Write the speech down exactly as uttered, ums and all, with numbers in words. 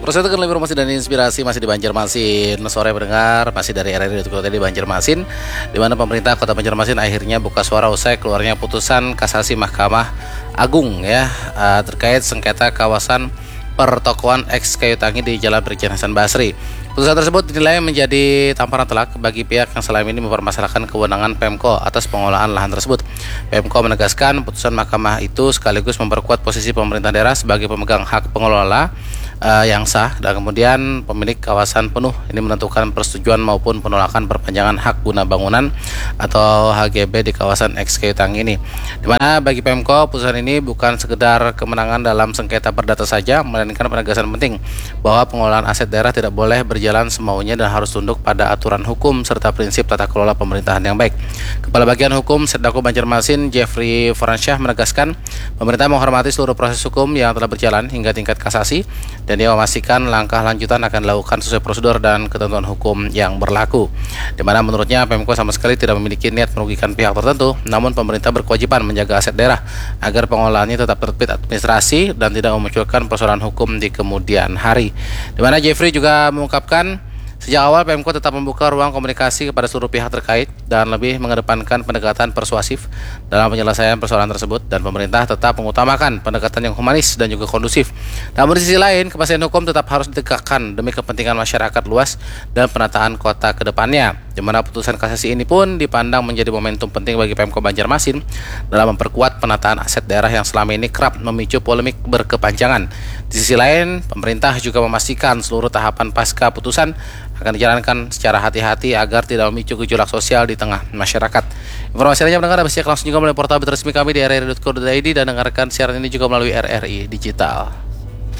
Proses tekan informasi dan inspirasi masih di Banjarmasin. Sore pendengar, masih dari R R I Kota di Banjarmasin, di mana pemerintah Kota Banjarmasin akhirnya buka suara usai keluarnya putusan kasasi Mahkamah Agung ya uh, terkait sengketa kawasan pertokoan eks Kayu Tangi di Jalan Brigjen Hasan Basri. Putusan tersebut dinilai menjadi tamparan telak bagi pihak yang selama ini mempermasalahkan kewenangan Pemko atas pengelolaan lahan tersebut. Pemko menegaskan putusan mahkamah itu sekaligus memperkuat posisi pemerintah daerah sebagai pemegang hak pengelola uh, yang sah, dan kemudian pemilik kawasan penuh ini menentukan persetujuan maupun penolakan perpanjangan hak guna bangunan atau H G B di kawasan eks Kayu Tangi ini. Dimana bagi Pemko putusan ini bukan sekedar kemenangan dalam sengketa perdata saja, melainkan penegasan penting bahwa pengelolaan aset daerah tidak boleh berjalan semaunya dan harus tunduk pada aturan hukum serta prinsip tata kelola pemerintahan yang baik. Kepala Bagian Hukum Setdako Banjarmasin Jeffrey Fransyah menegaskan pemerintah menghormati seluruh proses hukum yang telah berjalan hingga tingkat kasasi, dan dia memastikan langkah lanjutan akan dilakukan sesuai prosedur dan ketentuan hukum yang berlaku. Di mana menurutnya Pemko sama sekali tidak memiliki niat merugikan pihak tertentu, namun pemerintah berkewajiban menjaga aset daerah agar pengelolaannya tetap tertib administrasi dan tidak memunculkan persoalan hukum di kemudian hari. Di mana Jeffrey juga mengungkapkan sejak awal Pemko tetap membuka ruang komunikasi kepada seluruh pihak terkait dan lebih mengedepankan pendekatan persuasif dalam penyelesaian persoalan tersebut, dan pemerintah tetap mengutamakan pendekatan yang humanis dan juga kondusif. Namun di sisi lain, kepastian hukum tetap harus ditegakkan demi kepentingan masyarakat luas dan penataan kota ke depannya, di mana putusan kasasi ini pun dipandang menjadi momentum penting bagi Pemko Banjarmasin dalam memperkuat penataan aset daerah yang selama ini kerap memicu polemik berkepanjangan. Di sisi lain, pemerintah juga memastikan seluruh tahapan pasca putusan akan dijalankan secara hati-hati agar tidak memicu gejolak sosial di tengah masyarakat. Informasi lainnya mendengar bisa langsung juga melalui portal resmi kami di r r i titik co titik i d dan dengarkan siaran ini juga melalui R R I Digital.